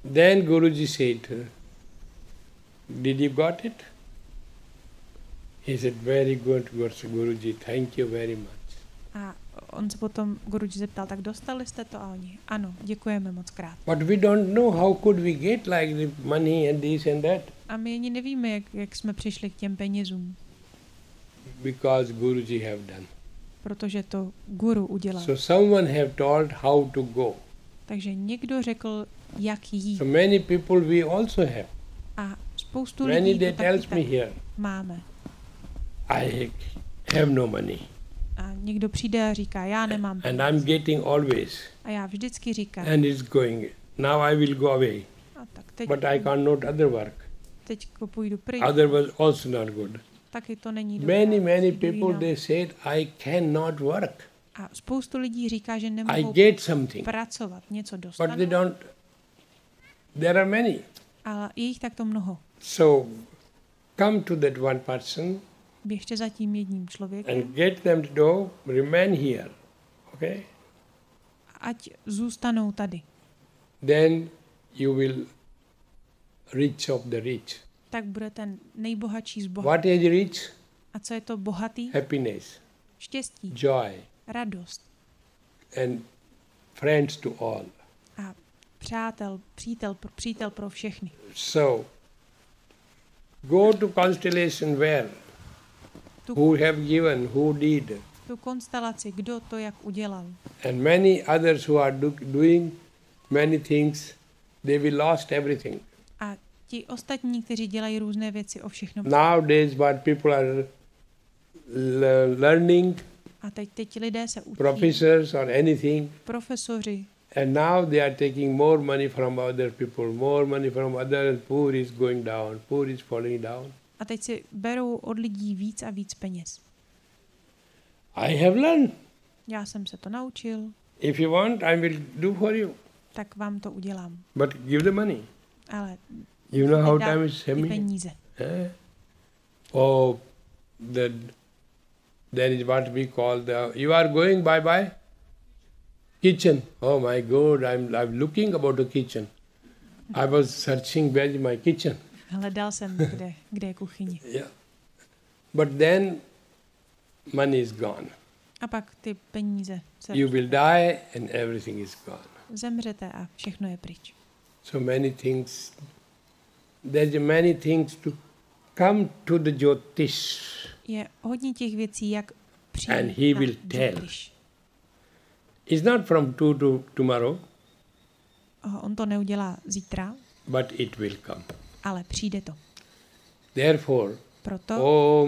Then Guruji said, did you got it? He said, very good, Guruji, thank you very much. A on se potom Guruji zeptal, tak dostali jste to? A oni, ano, děkujeme moc krát. But we don't know how could we get like the money and this and that. A my ani nevíme, jak jsme přišli k těm penězům. Because Guruji have done. Protože to Guru udělal. So someone have told how to go. Takže někdo řekl, jak jít. So many people we also have. A spoustu Many lidí they to tells taky me here, máme. I have no money. A někdo přijde a říká, já nemám And I'm getting always. A já vždycky říkám. And it's going. Now I will go away. A tak teď, But I cannot other work. teď půjdu pryč. Other was also not good. Taky to není dobré. Many people they said I cannot work. A spoustu lidí říká, že I nemohou get something. pracovat, něco But dostanou. they don't. There are many. Ale je jich takto mnoho. So come to that one person Běžte za tím jedním člověkem, and get them to do, remain here. Okay? ať zůstanou tady. Then you will rich of the rich. Tak bude ten nejbohatší z bohatých. What is rich? A co je to bohatý? Happiness, Štěstí, joy, radost and friends to all. a přítel pro všechny. So, go to constellation where, who have given, who did, Tu konstelaci, kdo to jak udělal. and many others who are doing many things, they will lost everything. A ti ostatní, kteří dělají různé věci, o všechno. Nowadays, what people are learning, A teď lidé se učí. professors or anything, Profesoři. and now they are taking more money from other people, more money from others. Poor is going down, poor is falling down. A teď si berou od lidí víc a víc peněz. I have learned. Já jsem se to naučil, If you want, I will do for you. tak vám to udělám. But give the money. Ale You know how dát time is ty coming? peníze. Eh? Oh, there is what we call you are going bye. Kitchen. Oh my God, I'm looking about the kitchen. I was searching where is my kitchen. Hledal jsem, kde je kuchyně. Yeah. But then money is gone. A pak ty peníze se You will die and everything is gone. zemřete a všechno je pryč. So many things, there's many things to come to the Jyotish. Je hodně těch věcí, jak And he přijít will na tell. Jyotish. It's not from today to tomorrow, On to neudělá zítra, but it will come. ale přijde to. Therefore, Proto oh